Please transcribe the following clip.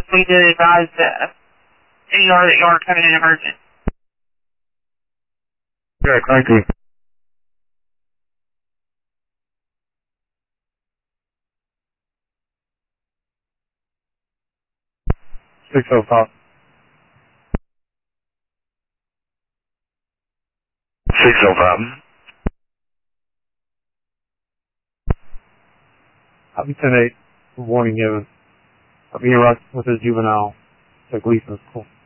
we did advise that you're coming in emergent. Yeah, thank you. $605. 605. Copy 10-8. Warning given. I'll be arrested with a juvenile. Took Gleason's school.